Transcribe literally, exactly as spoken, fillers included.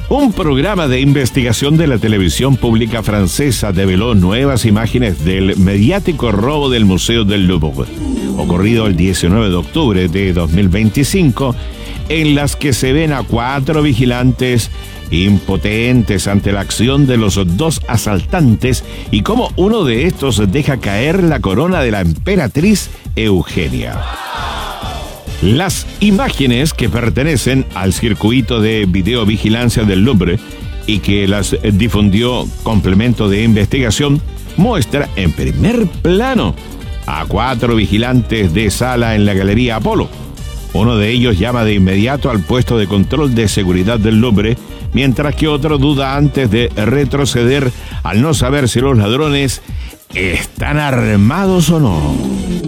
Un programa de investigación de la televisión pública francesa develó nuevas imágenes del mediático robo del Museo del Louvre, ocurrido el diecinueve de octubre de dos mil veinticinco, en las que se ven a cuatro vigilantes impotentes ante la acción de los dos asaltantes y cómo uno de estos deja caer la corona de la emperatriz Eugenia. Las imágenes, que pertenecen al circuito de videovigilancia del Louvre y que las difundió Complemento de Investigación, muestra en primer plano a cuatro vigilantes de sala en la Galería Apolo. Uno de ellos llama de inmediato al puesto de control de seguridad del Louvre, mientras que otro duda antes de retroceder al no saber si los ladrones están armados o no.